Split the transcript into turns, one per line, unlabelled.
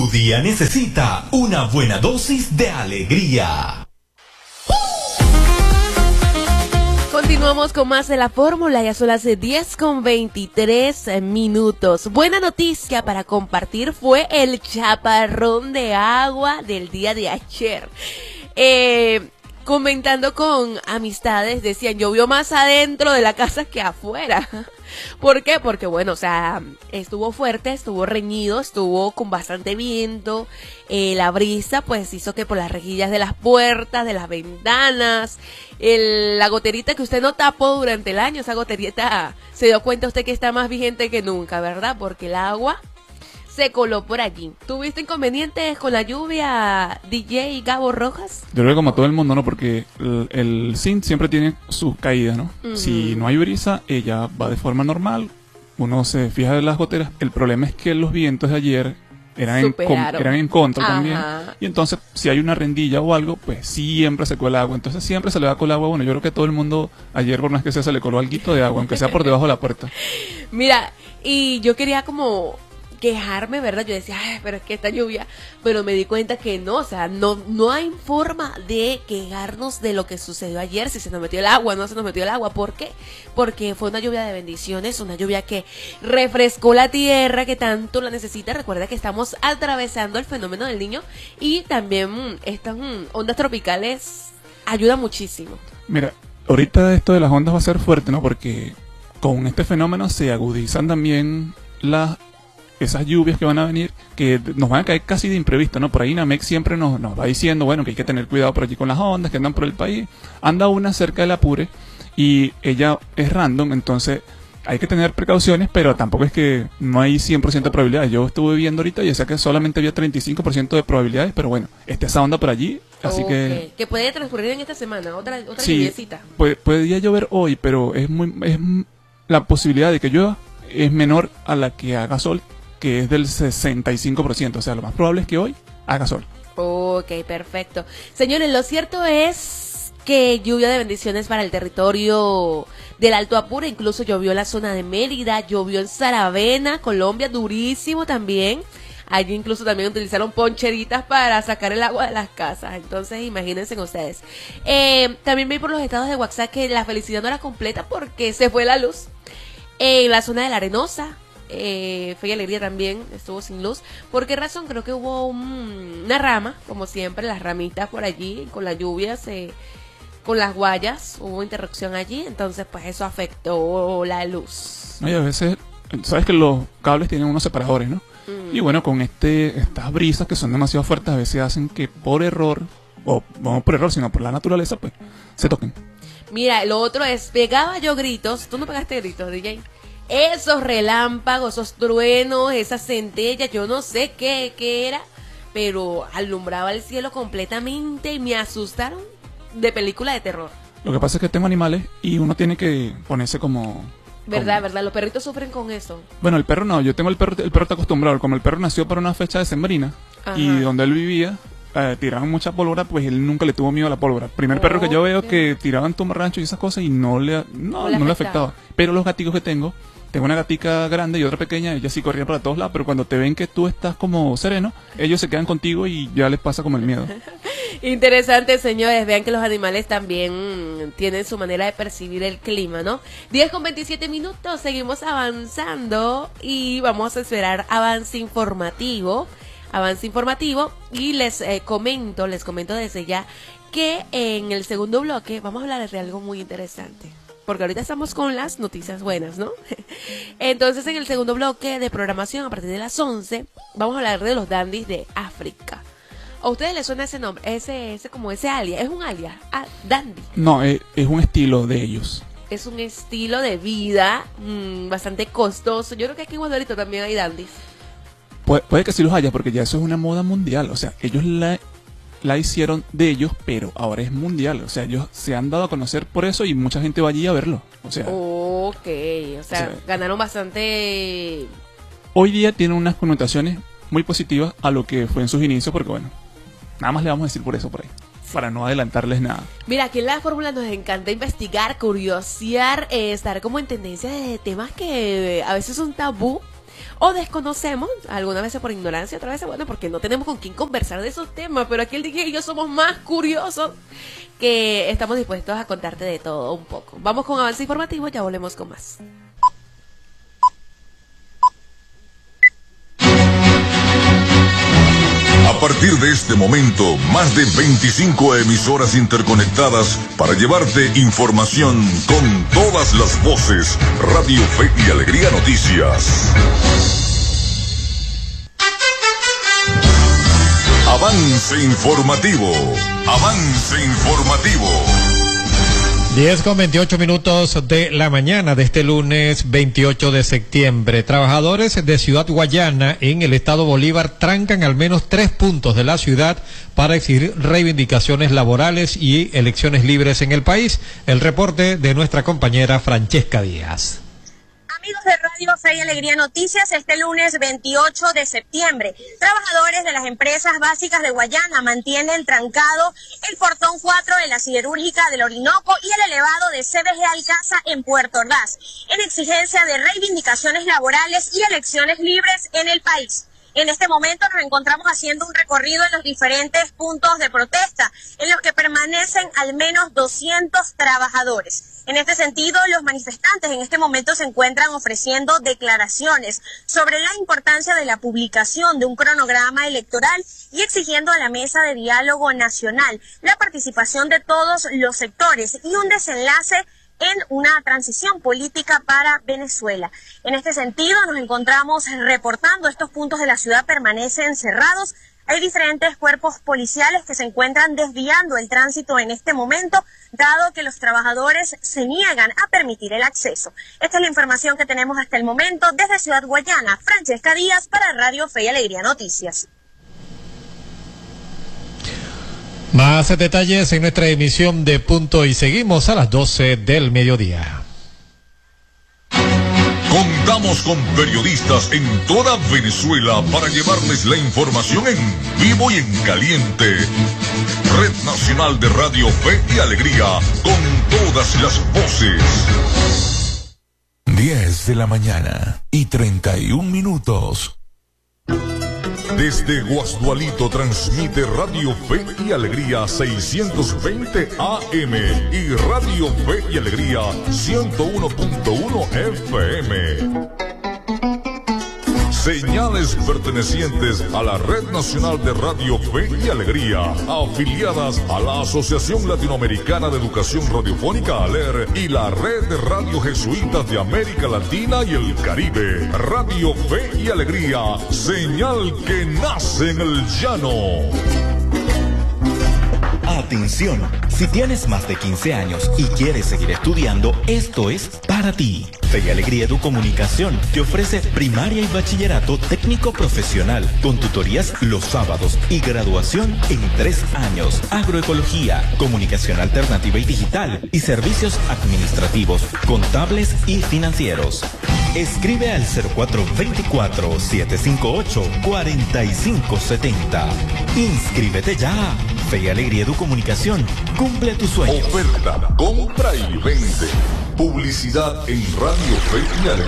Tu día necesita una buena dosis de alegría.
Continuamos con más de la fórmula, ya son las 10:23 Buena noticia para compartir fue el chaparrón de agua del día de ayer. Comentando con amistades, decían, llovió más adentro de la casa que afuera. ¿Por qué? Porque bueno, o sea, estuvo fuerte, estuvo reñido, estuvo con bastante viento, la brisa pues hizo que por las rejillas de las puertas, de las ventanas, la goterita que usted no tapó durante el año, esa goterita se dio cuenta usted que está más vigente que nunca, ¿verdad? Porque el agua se coló por allí. ¿Tuviste inconvenientes con la lluvia, DJ Gabo Rojas?
Yo creo que como todo el mundo, ¿no? Porque el zinc siempre tiene sus caídas, ¿no? Si no hay brisa, ella va de forma normal, uno se fija en las goteras. El problema es que los vientos de ayer eran en contra también. Y entonces, si hay una rendilla o algo, pues siempre se cuela agua. Entonces siempre se le va con el agua. Bueno, yo creo que todo el mundo ayer, por más que sea, se le coló alguito de agua, aunque sea por debajo de la puerta.
Mira, y yo quería como quejarme, ¿verdad? Yo decía, ay, pero es que esta lluvia, pero me di cuenta que no, o sea, no hay forma de quejarnos de lo que sucedió ayer, si se nos metió el agua, no se nos metió el agua. ¿Por qué? Porque fue una lluvia de bendiciones, una lluvia que refrescó la tierra, que tanto la necesita. Recuerda que estamos atravesando el fenómeno del Niño y también estas ondas tropicales ayudan muchísimo.
Mira, ahorita esto de las ondas va a ser fuerte, ¿no? Porque con este fenómeno se agudizan también esas lluvias que van a venir, que nos van a caer casi de imprevisto, ¿no? Por ahí Namex siempre nos va diciendo, bueno, que hay que tener cuidado por allí con las ondas que andan por el país. Anda una cerca del Apure y ella es random, entonces hay que tener precauciones, pero tampoco es que no hay 100% de probabilidades. Yo estuve viendo ahorita y decía que solamente había 35% de probabilidades, pero bueno, está esa onda por allí, así que
puede transcurrir en esta semana, otra
sí,
lluviecita.
Podría llover hoy, pero es la posibilidad de que llueva es menor a la que haga sol, que es del 65%, o sea, lo más probable es que hoy haga sol.
Ok, perfecto. Señores, lo cierto es que lluvia de bendiciones para el territorio del Alto Apure, incluso llovió en la zona de Mérida, llovió en Saravena, Colombia, durísimo también. Allí incluso también utilizaron poncheritas para sacar el agua de las casas, entonces imagínense ustedes. También vi por los estados de WhatsApp que la felicidad no era completa porque se fue la luz en la zona de La Arenosa. Fe y Alegría también estuvo sin luz. ¿Por qué razón? Creo que hubo una rama, como siempre, las ramitas por allí, con la lluvia, con las guayas, hubo interrupción allí, entonces pues eso afectó la luz.
No, y a veces, sabes que los cables tienen unos separadores, ¿no? Y bueno, con estas brisas que son demasiado fuertes, a veces hacen que por error, o no por error, sino por la naturaleza, pues, se toquen.
Mira, lo otro es, pegaba yo gritos, tú no pegaste gritos, DJ. Esos relámpagos, esos truenos, esas centellas, yo no sé qué era, pero alumbraba el cielo completamente y me asustaron de película de terror.
Lo que pasa es que tengo animales y uno tiene que ponerse como...
¿Verdad? Los perritos sufren con eso.
Bueno, el perro no, yo tengo el perro está acostumbrado, como el perro nació para una fecha decembrina y donde él vivía tiraban mucha pólvora, pues él nunca le tuvo miedo a la pólvora. Primer perro que yo veo que tiraban tumbarrancho y esas cosas y no le afectaba. Pero los gaticos que tengo una gatica grande y otra pequeña, ellas sí corrían para todos lados, pero cuando te ven que tú estás como sereno, ellos se quedan contigo y ya les pasa como el miedo.
Interesante, señores, vean que los animales también tienen su manera de percibir el clima, ¿no? 10:27, seguimos avanzando y vamos a esperar avance informativo y les comento desde ya que en el segundo bloque vamos a hablar de algo muy interesante. Porque ahorita estamos con las noticias buenas, ¿no? Entonces, en el segundo bloque de programación, a partir de las 11, vamos a hablar de los dandies de África. ¿A ustedes les suena ese nombre? Ese alias. ¿Es un alias? Dandy.
No, es un estilo de ellos.
Es un estilo de vida bastante costoso. Yo creo que aquí en Guadalito también hay dandies.
Puede que sí los haya, porque ya eso es una moda mundial. O sea, ellos la hicieron de ellos, pero ahora es mundial. O sea, ellos se han dado a conocer por eso y mucha gente va allí a verlo. O sea,
o sea, ganaron bastante.
Hoy día tienen unas connotaciones muy positivas a lo que fue en sus inicios, porque bueno, nada más le vamos a decir por eso por ahí, para no adelantarles nada.
Mira, aquí en la fórmula nos encanta investigar, curiosear, estar como en tendencia de temas que a veces son tabú. o desconocemos, algunas veces por ignorancia, otras veces, bueno, porque no tenemos con quién conversar de esos temas, pero aquí el DJ y yo somos más curiosos que estamos dispuestos a contarte de todo un poco. Vamos con avance informativo, ya volvemos con más.
A partir de este momento, más de 25 emisoras interconectadas para llevarte información con todas las voces. Radio Fe y Alegría Noticias. Avance informativo. Avance informativo.
10:28 de la mañana de este lunes 28 de septiembre. Trabajadores de Ciudad Guayana en el estado Bolívar trancan al menos 3 puntos de la ciudad para exigir reivindicaciones laborales y elecciones libres en el país. El reporte de nuestra compañera Francesca Díaz.
Amigos de Radio Fe y Alegría Noticias, este lunes 28 de septiembre, trabajadores de las empresas básicas de Guayana mantienen trancado el portón 4 de la siderúrgica del Orinoco y el elevado de CBG Alcázar en Puerto Ordaz, en exigencia de reivindicaciones laborales y elecciones libres en el país. En este momento nos encontramos haciendo un recorrido en los diferentes puntos de protesta, en los que permanecen al menos 200 trabajadores. En este sentido, los manifestantes en este momento se encuentran ofreciendo declaraciones sobre la importancia de la publicación de un cronograma electoral y exigiendo a la mesa de diálogo nacional la participación de todos los sectores y un desenlace en una transición política para Venezuela. En este sentido, nos encontramos reportando estos puntos de la ciudad permanecen cerrados. Hay diferentes cuerpos policiales que se encuentran desviando el tránsito en este momento, dado que los trabajadores se niegan a permitir el acceso. Esta es la información que tenemos hasta el momento desde Ciudad Guayana. Francesca Díaz para Radio Fe y Alegría Noticias.
Más detalles en nuestra emisión de Punto y seguimos a las 12 del mediodía.
Contamos con periodistas en toda Venezuela para llevarles la información en vivo y en caliente. Red Nacional de Radio Fe y Alegría, con todas las voces.
10 de la mañana y 31 minutos.
Desde Guasdualito transmite Radio Fe y Alegría 620 AM y Radio Fe y Alegría 101.1 FM. Señales pertenecientes a la Red Nacional de Radio Fe y Alegría, afiliadas a la Asociación Latinoamericana de Educación Radiofónica ALER y la Red de Radio Jesuitas de América Latina y el Caribe. Radio Fe y Alegría, señal que nace en el llano.
Atención, si tienes más de 15 años y quieres seguir estudiando, esto es para ti. Fe y Alegría Educomunicación te ofrece primaria y bachillerato técnico profesional con tutorías los sábados y graduación en 3 años. Agroecología, comunicación alternativa y digital y servicios administrativos, contables y financieros. Escribe al 0424-758-4570. Inscríbete ya. Fe y Alegría Educomunicación. Cumple tus sueños.
Oferta, compra y vende. Publicidad en Radio Fe y Alegría.